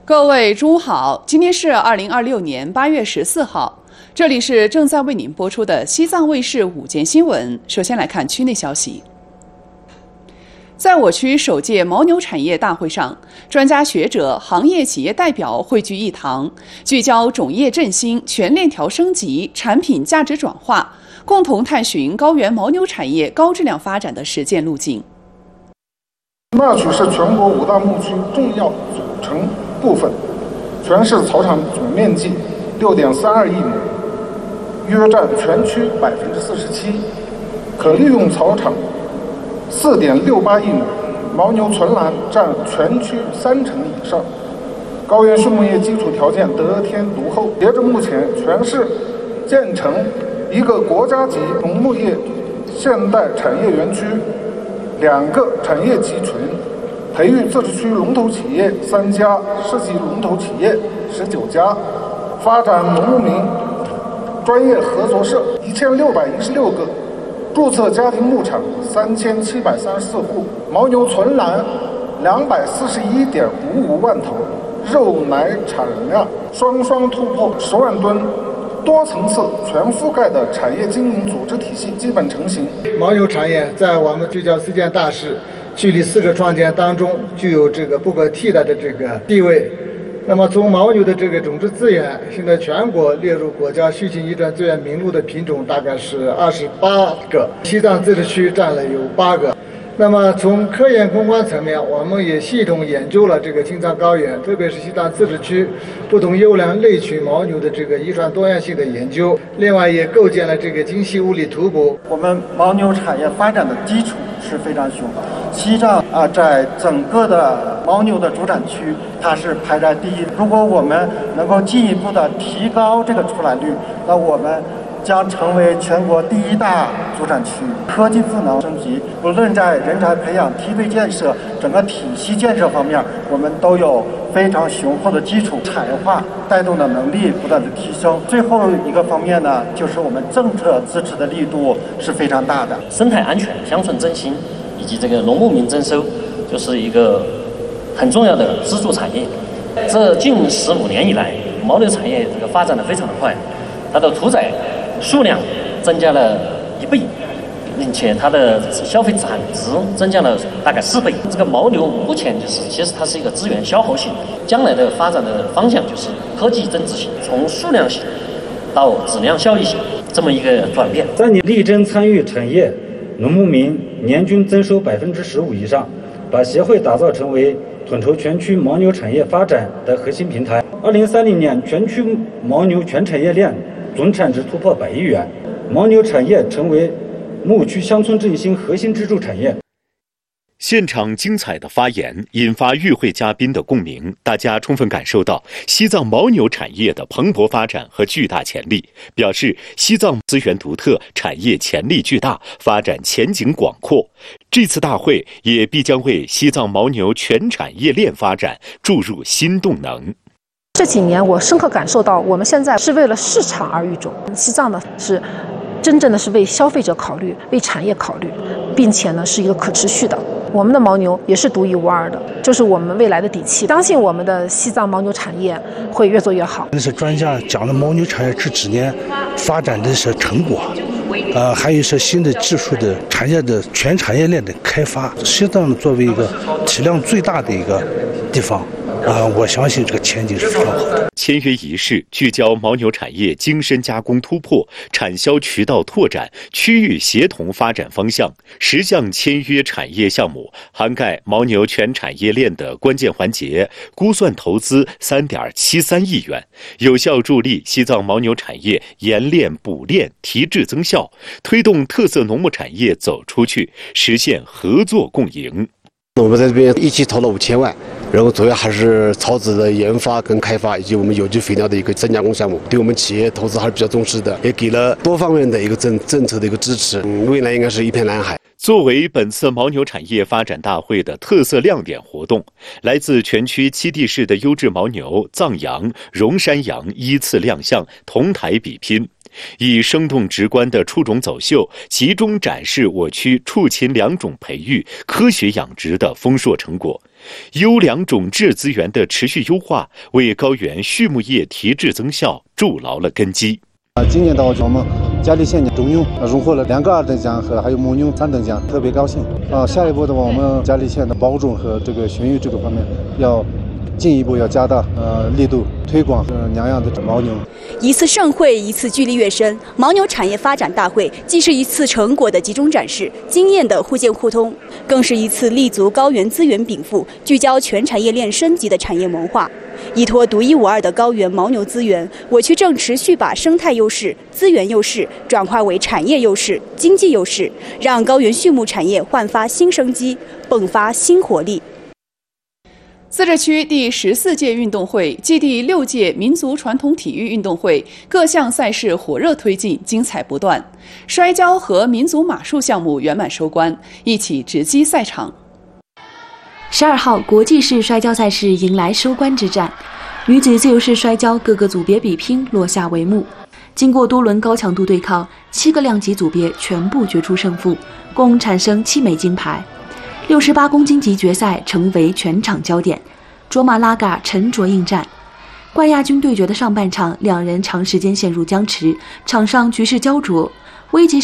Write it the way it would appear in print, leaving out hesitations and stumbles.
各位中午好，今天是2026年8月14号，这里是正在为您播出的西藏卫视午间新闻。首先来看区内消息。在我区首届牦牛产业大会上，专家学者、行业企业代表汇聚一堂，聚焦种业振兴、全链条升级、产品价值转化，共同探寻高原牦牛产业高质量发展的实践路径。 那曲是全国5大牧区重要组成部分，全市草场总面积6.32亿亩，约占全区47%，可利用草场4.68亿亩，牦牛存栏占全区30%以上。高原畜牧业基础条件得天独厚，截至目前，全市建成一个国家级农牧业现代产业园区，2个产业集群，培育自治区龙头企业3家，市级龙头企业19家，发展农牧民专业合作社1616个，注册家庭牧场3734户，牦牛存栏241.55万头，肉奶产量双突破10万吨，多层次全覆盖的产业经营组织体系基本成型。 牦牛产业在我们聚焦4件大事、聚力4个创建当中，具有这个不可替代的这个地位。那么从牦牛的这个种质资源，现在全国列入国家畜禽遗传资源名录的品种大概是28个，西藏自治区占了有8个。那么从科研攻关层面，我们也系统研究了这个青藏高原，特别是西藏自治区不同优良类群牦牛的这个遗传多样性的研究。另外也构建了这个精细物理图谱。 我们牦牛产业发展的基础是非常雄厚。西藏在整个的牦牛的主产区，它是排在第一。如果我们能够进一步的提高这个出栏率，那我们将成为全国第1大主产区。科技赋能升级，无论在人才培养、梯队建设、整个体系建设方面，我们都有非常雄厚的基础。产业化带动的能力不断的提升。最后一个方面呢，就是我们政策支持的力度是非常大的。 生态安全、乡村振兴以及这个农牧民征收，就是一个很重要的支柱产业。这近15年以来，牦牛产业这个发展的非常的快，它的屠宰数量增加了1倍，并且它的消费产值增加了大概4倍。这个牦牛目前其实它是一个资源消耗型的，将来的发展的方向就是科技增值型，从数量型到质量效益型这么一个转变。 3年力争参与产业农牧民年均增收15%以上，把协会打造成为统筹全区牦牛产业发展的核心平台。2030年全区牦牛全产业链总产值突破100亿元，牦牛产业成为牧区乡村振兴核心支柱产业。 现场精彩的发言引发与会嘉宾的共鸣，大家充分感受到西藏牦牛产业的蓬勃发展和巨大潜力，表示西藏资源独特，产业潜力巨大，发展前景广阔。这次大会也必将为西藏牦牛全产业链发展注入新动能。 这几年我深刻感受到，我们现在是为了市场而育种，西藏呢是真正的是为消费者考虑，为产业考虑，并且呢是一个可持续的。我们的牦牛也是独一无二的，就是我们未来的底气。相信我们的西藏牦牛产业会越做越好。 那是专家讲的牦牛产业这几年发展的是成果，还有是新的技术的产业的全产业链的开发。西藏作为一个体量最大的一个地方。我相信这个前景是非常好的。 签约仪式聚焦牦牛产业精深加工突破、产销渠道拓展、区域协同发展方向10项签约产业项目，涵盖牦牛全产业链的关键环节，估算投资3.73亿元，有效助力西藏牦牛产业研炼补炼、提质增效，推动特色农牧产业走出去，实现合作共赢。 我们在这边一起投了5000万，然后主要还是草籽的研发跟开发，以及我们有机肥料的一个增加工项目，对我们企业投资还是比较重视的，也给了多方面的一个政策的一个支持。未来应该是一片蓝海。 作为本次牦牛产业发展大会的特色亮点活动，来自全区7地市的优质牦牛、藏羊、荣山羊依次亮相，同台比拼，以生动直观的畜种走秀，集中展示我区畜禽良种培育、科学养殖的丰硕成果，优良种质资源的持续优化，为高原畜牧业提质增效筑牢了根基。 今年的话，我们嘉义县的种牛荣获了2个2等奖和还有母牛3等奖，特别高兴。下一步的话，我们嘉义县的保种和这个驯育这个方面要进一步要加大力度，推广两样的牦牛。 一次盛会，一次距离越深。牦牛产业发展大会既是一次成果的集中展示，经验的互鉴互通，更是一次立足高原资源禀赋、聚焦全产业链升级的产业谋划。依托独一无二的高原牦牛资源，我区正持续把生态优势、资源优势转化为产业优势、经济优势，让高原畜牧产业焕发新生机，迸发新活力。 自治区第14届运动会暨第6届民族传统体育运动会各项赛事火热推进，精彩不断。摔跤和民族马术项目圆满收官，一起直击赛场。 12号，国际式摔跤赛事迎来收官之战，女子自由式摔跤各个组别比拼落下帷幕。经过多轮高强度对抗，7个量级组别全部决出胜负，共产生7枚金牌。68公斤级决赛成为全场焦点，卓玛拉嘎沉着应战。冠亚军对决的上半场，两人长时间陷入僵持，场上局势焦灼。危急